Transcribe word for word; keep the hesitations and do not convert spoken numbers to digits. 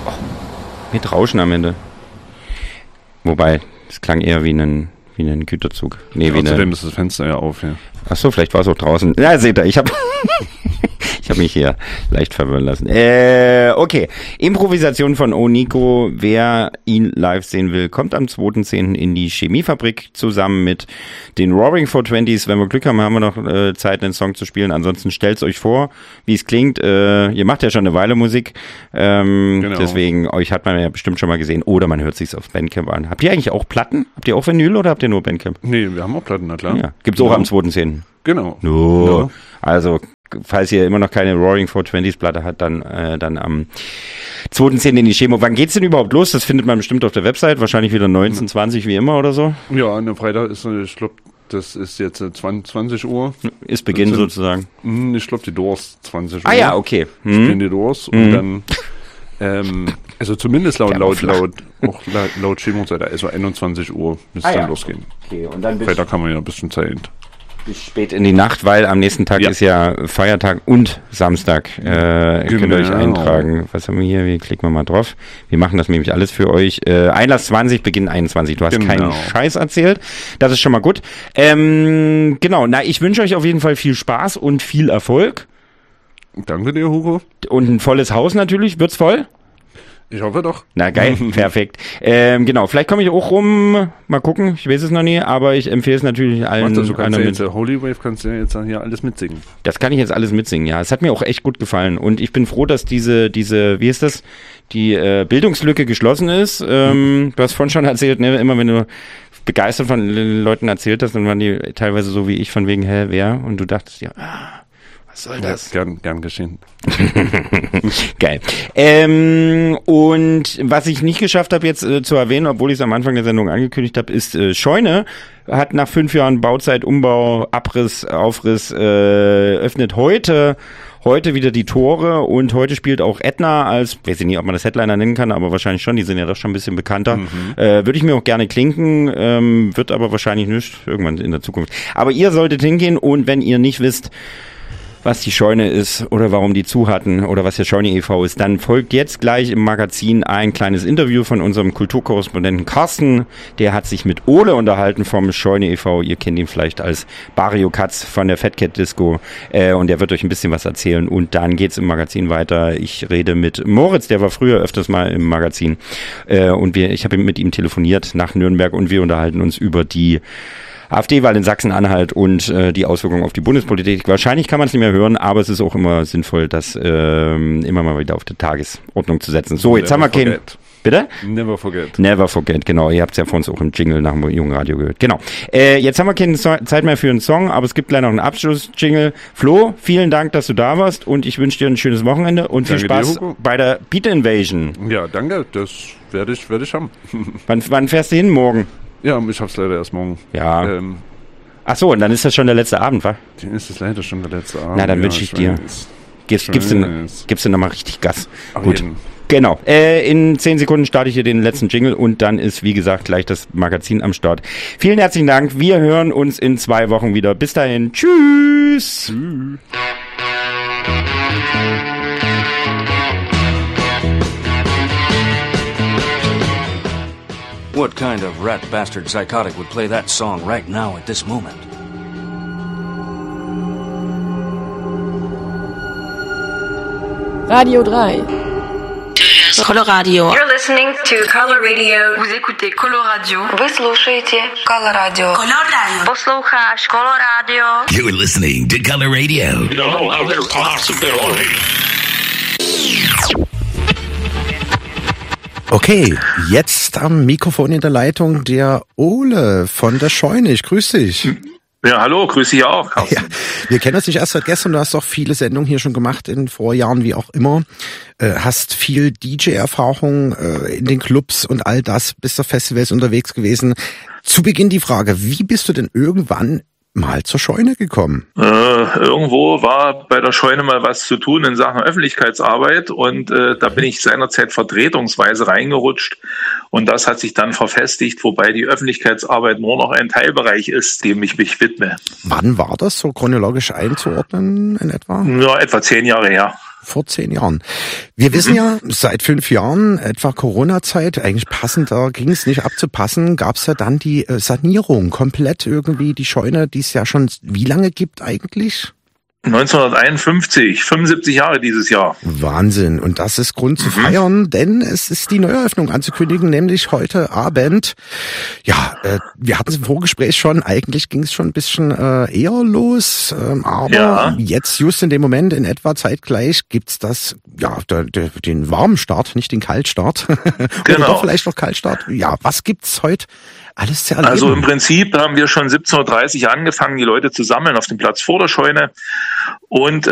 Mit Rauschen am Ende. Wobei, es klang eher wie ein, wie ein Güterzug. Nee, ja, wie außerdem eine... ist das Fenster ja auf, ja. Ach so, vielleicht war es auch draußen. Ja, seht ihr, ich habe ich habe mich hier leicht verwirren lassen. Äh, okay. Improvisation von Oniko. Wer ihn live sehen will, kommt am zweiten zehnten in die Chemiefabrik zusammen mit den Roaring four twenties. Wenn wir Glück haben, haben wir noch äh, Zeit, einen Song zu spielen. Ansonsten stellt's euch vor, wie es klingt. Äh, ihr macht ja schon eine Weile Musik. Ähm, genau. Deswegen, euch hat man ja bestimmt schon mal gesehen. Oder man hört sich's auf Bandcamp an. Habt ihr eigentlich auch Platten? Habt ihr auch Vinyl oder habt ihr nur Bandcamp? Nee, wir haben auch Platten, na klar. Ja. Gibt's auch genau. Am zweiten zehnten Genau. No. No. Also, falls ihr immer noch keine Roaring four twenties Platte hat, dann äh, dann am zweiten zehnten in die Chemo. Wann geht's denn überhaupt los? Das findet man bestimmt auf der Website. Wahrscheinlich wieder neunzehn, zwanzig wie immer oder so. Ja, an der Freitag ist, ich glaube, das ist jetzt zwanzig Uhr. Ist Beginn sind, sozusagen. Ich glaube, die Doors zwanzig Uhr. Ah ja, okay. Hm. Spielen die Doors hm. und dann, ähm, also zumindest laut, laut, laut, auch laut, laut Chemo-Seite, also einundzwanzig Uhr müsste es ah, dann ja. losgehen. Okay, und dann Freitag haben wir ja ein bisschen Zeit. Bis spät in die Nacht, weil am nächsten Tag ja. ist ja Feiertag und Samstag. Äh, genau. Könnt ihr euch eintragen. Was haben wir hier? Wir klicken wir mal drauf. Wir machen das nämlich alles für euch. Äh, Einlass zwanzig, Beginn einundzwanzig. Du hast genau. keinen Scheiß erzählt. Das ist schon mal gut. Ähm, genau, na, ich wünsche euch auf jeden Fall viel Spaß und viel Erfolg. Danke dir, Hugo. Und ein volles Haus natürlich. Wird's voll? Ich hoffe doch. Na geil, perfekt. Ähm, genau, vielleicht komme ich auch rum, mal gucken, ich weiß es noch nie, aber ich empfehle es natürlich allen. Also, du kannst ja jetzt, Holy Wave kannst du ja jetzt hier alles mitsingen. Das kann ich jetzt alles mitsingen, ja. Es hat mir auch echt gut gefallen und ich bin froh, dass diese, diese, wie ist das, die äh, Bildungslücke geschlossen ist. Ähm, mhm. Du hast vorhin schon erzählt, ne, immer wenn du begeistert von Leuten erzählt hast, dann waren die teilweise so wie ich von wegen, hä, wer? Und du dachtest, ja, ah, was soll das? Ja, gern, gern geschehen. Geil. Ähm, und was ich nicht geschafft habe jetzt äh, zu erwähnen, obwohl ich es am Anfang der Sendung angekündigt habe, ist äh, Scheune hat nach fünf Jahren Bauzeit, Umbau, Abriss, Aufriss, äh, öffnet heute heute wieder die Tore und heute spielt auch Ätna als, weiß ich nicht, ob man das Headliner nennen kann, aber wahrscheinlich schon, die sind ja doch schon ein bisschen bekannter. Mhm. Äh, würde ich mir auch gerne klinken, ähm, wird aber wahrscheinlich nicht, irgendwann in der Zukunft. Aber ihr solltet hingehen und wenn ihr nicht wisst, was die Scheune ist oder warum die zu hatten oder was der Scheune e V ist, dann folgt jetzt gleich im Magazin ein kleines Interview von unserem Kulturkorrespondenten Carsten. Der hat sich mit Ole unterhalten vom Scheune e V. Ihr kennt ihn vielleicht als Bario Katz von der Fat Cat Disco äh, und der wird euch ein bisschen was erzählen und dann geht's im Magazin weiter. Ich rede mit Moritz, der war früher öfters mal im Magazin äh, und wir, ich habe mit ihm telefoniert nach Nürnberg und wir unterhalten uns über die AfD-Wahl in Sachsen-Anhalt und äh, die Auswirkungen auf die Bundespolitik. Wahrscheinlich kann man es nicht mehr hören, aber es ist auch immer sinnvoll, das ähm, immer mal wieder auf die Tagesordnung zu setzen. So, jetzt Never haben wir keinen... Bitte? Never forget. Never forget, genau. Ihr habt es ja vor uns auch im Jingle nach dem Jugendradio gehört. Genau. Äh, jetzt haben wir keine so- Zeit mehr für einen Song, aber es gibt gleich noch einen Abschluss-Jingle. Flo, vielen Dank, dass du da warst und ich wünsche dir ein schönes Wochenende und danke viel Spaß dir, bei der Beat Invasion. Ja, danke. Das werde ich, werde ich haben. wann, wann fährst du hin? Morgen? Ja, ich hab's leider erst morgen. Ja. Ähm, Ach so, und dann ist das schon der letzte Abend, wa? Dann ist das leider schon der letzte Abend. Na, dann ja, wünsche ich dir. Gibst, gibst, du, gibst du nochmal richtig Gas. Auf Gut. Jeden. Genau. Äh, in zehn Sekunden starte ich hier den letzten Jingle und dann ist, wie gesagt, gleich das Magazin am Start. Vielen herzlichen Dank. Wir hören uns in zwei Wochen wieder. Bis dahin. Tschüss. Tschüss. What kind of rat bastard psychotic would play that song right now at this moment? Radio drei. Coloradio. You're listening to Color Radio. Vous écoutez Coloradio. Вы слушаете Color Radio. Color Radio. Послушаешь Color Radio. You're listening to Color Radio. You don't know how there's possibility. Okay, jetzt am Mikrofon in der Leitung der Ole von der Scheune. Ich grüße dich. Ja, hallo, grüße dich auch, Carsten. Ja, wir kennen uns nicht erst seit gestern, du hast auch viele Sendungen hier schon gemacht in Vorjahren, wie auch immer. Äh, hast viel D J-Erfahrung äh, in den Clubs und all das, bist auf Festivals unterwegs gewesen. Zu Beginn die Frage, wie bist du denn irgendwann mal zur Scheune gekommen? Äh, irgendwo war bei der Scheune mal was zu tun in Sachen Öffentlichkeitsarbeit und äh, da bin ich seinerzeit vertretungsweise reingerutscht und das hat sich dann verfestigt, wobei die Öffentlichkeitsarbeit nur noch ein Teilbereich ist, dem ich mich widme. Wann war das so chronologisch einzuordnen in etwa? Ja, etwa zehn Jahre her. Vor zehn Jahren. Wir wissen ja, seit fünf Jahren, etwa Corona-Zeit, eigentlich passender ging es nicht abzupassen, gab es ja dann die äh, Sanierung. Komplett irgendwie die Scheune, die es ja schon wie lange gibt eigentlich? neunzehnhunderteinundfünfzig, fünfundsiebzig Jahre dieses Jahr. Wahnsinn. Und das ist Grund zu mhm. feiern, denn es ist die Neueröffnung anzukündigen, nämlich heute Abend. Ja, äh, wir hatten es im Vorgespräch schon, eigentlich ging es schon ein bisschen äh, eher los, ähm, aber ja. jetzt just in dem Moment, in etwa zeitgleich, gibt's das, ja, der, der, den warmen Start, nicht den Kaltstart. Genau. Oder doch vielleicht noch Kaltstart. Ja, was gibt's heute alles zu erleben? Also im Prinzip haben wir schon siebzehn Uhr dreißig angefangen, die Leute zu sammeln auf dem Platz vor der Scheune. Und